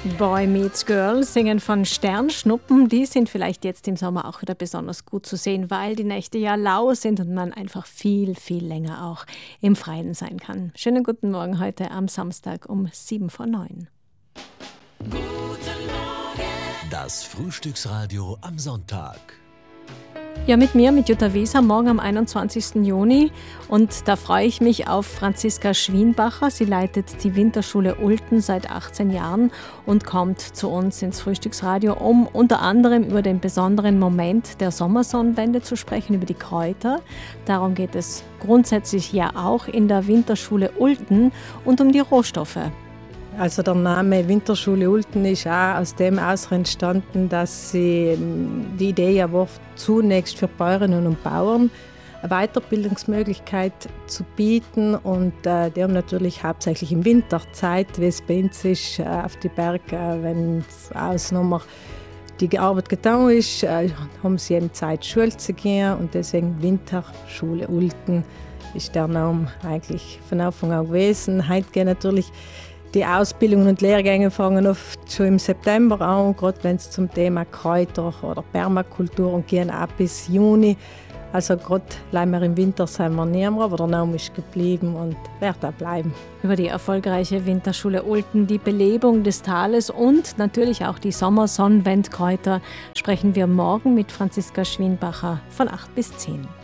Boy Meets Girl singen von Sternschnuppen. Die sind vielleicht jetzt im Sommer auch wieder besonders gut zu sehen, weil die Nächte ja lau sind und man einfach viel, viel länger auch im Freien sein kann. Schönen guten Morgen heute am Samstag um 7:09. Guten Morgen. Das Frühstücksradio am Sonntag. Ja, mit Jutta Wieser, morgen am 21. Juni. Und da freue ich mich auf Franziska Schwienbacher. Sie leitet die Winterschule Ulten seit 18 Jahren und kommt zu uns ins Frühstücksradio, um unter anderem über den besonderen Moment der Sommersonnenwende zu sprechen, über die Kräuter. Darum geht es grundsätzlich ja auch in der Winterschule Ulten und um die Rohstoffe. Also der Name Winterschule Ulten ist auch aus dem entstanden, dass die Idee war, zunächst für Bäuerinnen und Bauern eine Weiterbildungsmöglichkeit zu bieten und die haben natürlich hauptsächlich im Winter Zeit, wie es bei uns ist, auf die Berge, wenn Ausnummer die Arbeit getan ist, haben sie eben Zeit, Schule zu gehen und deswegen Winterschule Ulten ist der Name eigentlich von Anfang an gewesen. Heute gehen natürlich die Ausbildungen und Lehrgänge fangen oft schon im September an, gerade wenn es zum Thema Kräuter oder Permakultur und gehen ab bis Juni. Also gerade wir im Winter sind wir niemand, aber der Name ist geblieben und wird auch bleiben. Über die erfolgreiche Winterschule Ulten, die Belebung des Tales und natürlich auch die Sommersonnenwendkräuter sprechen wir morgen mit Franziska Schwienbacher von 8 bis 10.